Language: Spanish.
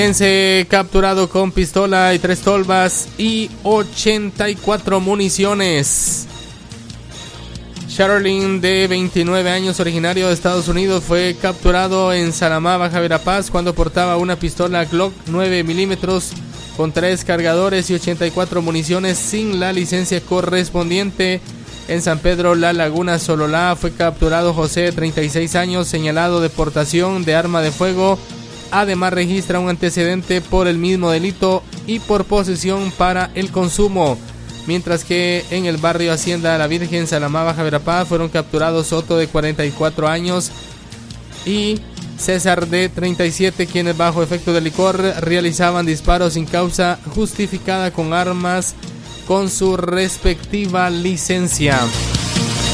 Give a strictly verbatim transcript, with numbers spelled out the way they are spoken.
Capturado con pistola y tres tolvas y ochenta y cuatro municiones. Sharlin, de veintinueve años, originario de Estados Unidos, fue capturado en Salamá, Baja Verapaz, cuando portaba una pistola Glock nueve milímetros con tres cargadores y ochenta y cuatro municiones sin la licencia correspondiente. En San Pedro La Laguna, Sololá, fue capturado José, de treinta y seis años, señalado de portación de arma de fuego. Además, registra un antecedente por el mismo delito y por posesión para el consumo. Mientras que en el barrio Hacienda La Virgen, Salamá, Baja Verapaz, fueron capturados Soto, de cuarenta y cuatro años, y César, de treinta y siete, quienes bajo efecto de licor realizaban disparos sin causa justificada con armas con su respectiva licencia.